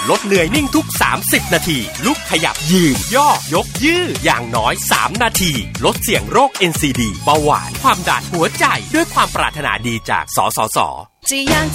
ลดเหนื่อยนิ่งทุก30นาทีลุกขยับยืนย่อยกยืดอย่างน้อย3นาทีลดเสี่ยงโรค NCD เบาหวานความดันหัวใจด้วยความปรารถนาดีจากสสส. จะอย่าง